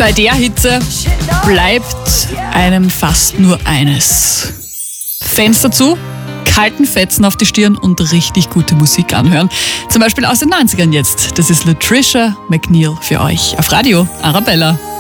Bei der Hitze bleibt einem fast nur eines: Fenster zu, kalten Fetzen auf die Stirn und richtig gute Musik anhören. Zum Beispiel aus den 90ern jetzt. Das ist Latricia McNeil für euch auf Radio Arabella.